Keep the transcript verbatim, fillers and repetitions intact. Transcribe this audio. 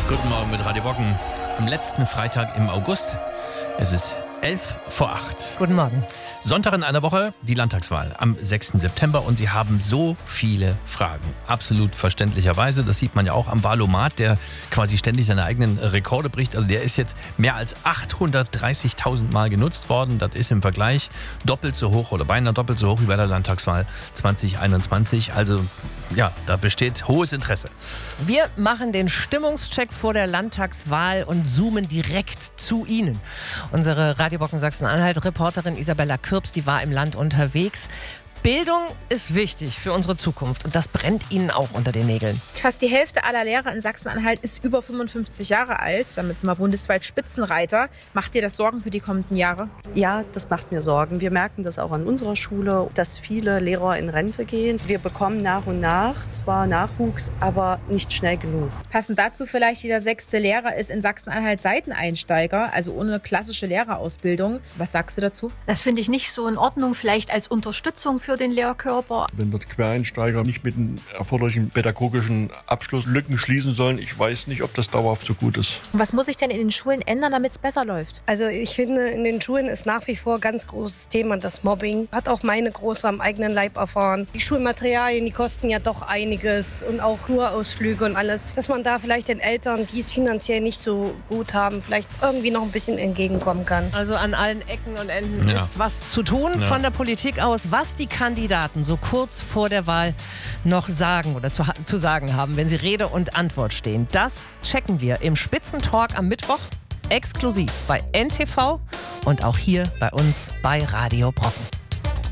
Guten Morgen mit Radio Brocken. Am letzten Freitag im August. Es ist elf vor acht. Guten Morgen. Sonntag in einer Woche die Landtagswahl am sechsten September und Sie haben so viele Fragen. Absolut verständlicherweise. Das sieht man ja auch am Wahlomat, der quasi ständig seine eigenen Rekorde bricht. Also der ist jetzt mehr als achthundertdreißigtausend Mal genutzt worden. Das ist im Vergleich doppelt so hoch oder beinahe doppelt so hoch wie bei der Landtagswahl zwanzig einundzwanzig. Also ja, da besteht hohes Interesse. Wir machen den Stimmungscheck vor der Landtagswahl und zoomen direkt zu Ihnen. Unsere Radio Brocken Sachsen-Anhalt-Reporterin Isabella Kürps, die war im Land unterwegs. Bildung ist wichtig für unsere Zukunft und das brennt Ihnen auch unter den Nägeln. Fast die Hälfte aller Lehrer in Sachsen-Anhalt ist über fünfundfünfzig Jahre alt. Damit sind wir bundesweit Spitzenreiter. Macht dir das Sorgen für die kommenden Jahre? Ja, das macht mir Sorgen. Wir merken das auch an unserer Schule, dass viele Lehrer in Rente gehen. Wir bekommen nach und nach zwar Nachwuchs, aber nicht schnell genug. Passend dazu vielleicht, jeder sechste Lehrer ist in Sachsen-Anhalt Seiteneinsteiger, also ohne klassische Lehrerausbildung. Was sagst du dazu? Das finde ich nicht so in Ordnung, vielleicht als Unterstützung für den Lehrkörper. Wenn dort Quereinsteiger nicht mit dem erforderlichen pädagogischen Abschluss Lücken schließen sollen, ich weiß nicht, ob das dauerhaft so gut ist. Was muss sich denn in den Schulen ändern, damit es besser läuft? Also ich finde, in den Schulen ist nach wie vor ein ganz großes Thema das Mobbing. Hat auch meine Große am eigenen Leib erfahren. Die Schulmaterialien, die kosten ja doch einiges und auch Tourausflüge und alles. Dass man da vielleicht den Eltern, die es finanziell nicht so gut haben, vielleicht irgendwie noch ein bisschen entgegenkommen kann. Also an allen Ecken und Enden Ja. ist was zu tun Ja. von der Politik aus, was die Kandidaten so kurz vor der Wahl noch sagen oder zu, zu sagen haben, wenn sie Rede und Antwort stehen. Das checken wir im Spitzentalk am Mittwoch, exklusiv bei N T V und auch hier bei uns bei Radio Brocken.